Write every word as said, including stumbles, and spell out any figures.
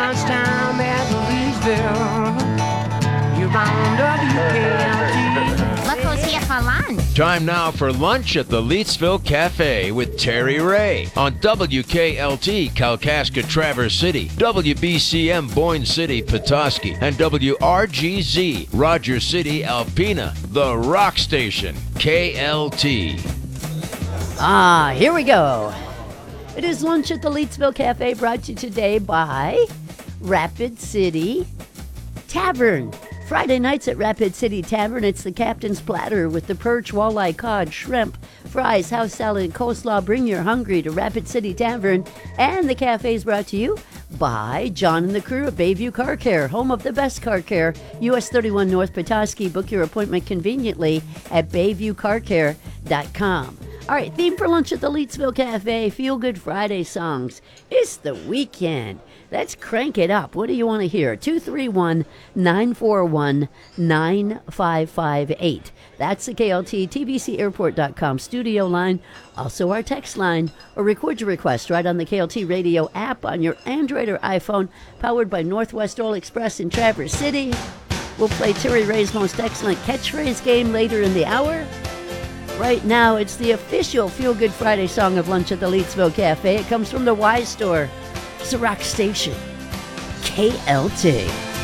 lunchtime at Leesville. You're on W K L T. Look who's here for lunch. Time now for lunch at the Leetsville Cafe with Terry Ray on W K L T Kalkaska Traverse City, W B C M Boyne City Petoskey, and W R G Z Roger City Alpena, the rock station, K L T. Ah, here we go. It is lunch at the Leetsville Cafe, brought to you today by Rapid City Tavern. Friday nights at Rapid City Tavern, it's the Captain's Platter with the perch, walleye, cod, shrimp, fries, house salad, and coleslaw. Bring your hungry to Rapid City Tavern. And the cafe is brought to you by John and the crew at Bayview Car Care, home of the best car care, U S thirty-one North Petoskey. Book your appointment conveniently at bayview car care dot com. All right, theme for lunch at the Leetsville Cafe, Feel Good Friday songs. It's the weekend. Let's crank it up. What do you want to hear? two three one, nine four one, nine five five eight. That's the K L T T B C airport dot com studio line, also our text line, or record your request right on the K L T radio app on your Android or iPhone, powered by Northwest Oil Express in Traverse City. We'll play Terry Ray's most excellent catchphrase game later in the hour. Right now, it's the official Feel Good Friday song of lunch at the Leetsville Cafe. It comes from the Y Store. It's a rock station. K L T.